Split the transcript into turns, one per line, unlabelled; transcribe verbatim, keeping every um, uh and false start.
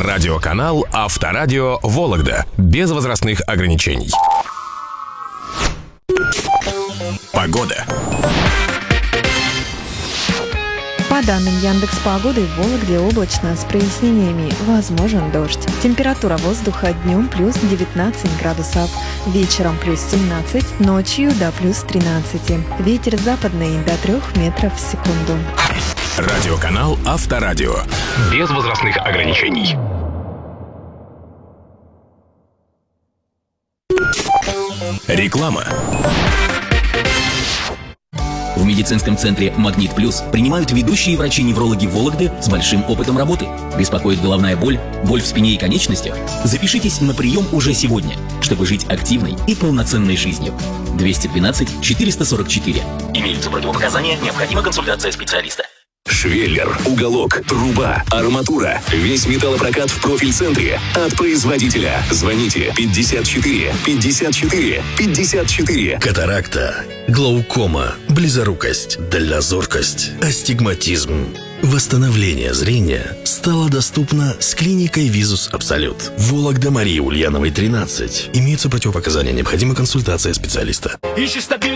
Радиоканал Авторадио Вологда. Без возрастных ограничений. Погода.
По данным Яндекс.Погоды, в Вологде облачно с прояснениями, возможен дождь. Температура воздуха днем плюс девятнадцать градусов, вечером плюс семнадцать, ночью до плюс тринадцать. Ветер западный до трех метров в секунду.
Радиоканал Авторадио. Без возрастных ограничений. Реклама.
В медицинском центре «Магнит Плюс» принимают ведущие врачи-неврологи Вологды с большим опытом работы. Беспокоит головная боль, боль в спине и конечностях? Запишитесь на прием уже сегодня, чтобы жить активной и полноценной жизнью. двести двенадцать четыреста сорок четыре. Имеются противопоказания, необходима консультация специалиста.
Швеллер, уголок, труба, арматура. Весь металлопрокат в профиль-центре. От производителя. Звоните пятьдесят четыре пятьдесят четыре пятьдесят четыре.
Катаракта, глаукома, близорукость, дальнозоркость, астигматизм. Восстановление зрения стало доступно с клиникой Визус Абсолют. Вологда, Марии Ульяновой, тринадцать. Имеются противопоказания, необходима консультация специалиста.